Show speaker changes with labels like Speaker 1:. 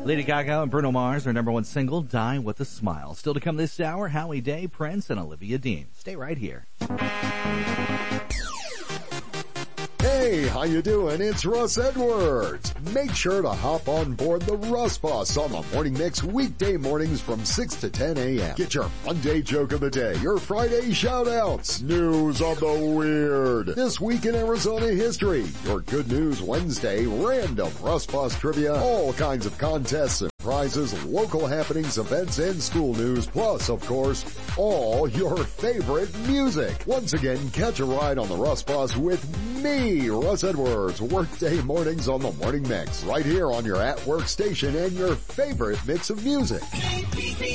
Speaker 1: Lady Gaga and Bruno Mars, their number one single, Die With a Smile. Still to come this hour, Howie Day, Prince, and Olivia Dean. Stay right here.
Speaker 2: Hey, how you doing? It's Russ Edwards. Make sure to hop on board the Russ Bus on the Morning Mix weekday mornings from 6 to 10 a.m. Get your Monday joke of the day, your Friday shout-outs, news of the weird, this week in Arizona history, your Good News Wednesday, random Russ Bus trivia, all kinds of contests and prizes, local happenings, events, and school news, plus, of course, all your favorite music. Once again, catch a ride on the Russ Bus with me, Russ Edwards, workday mornings on the Morning Mix, right here on your at-work station and your favorite mix of music.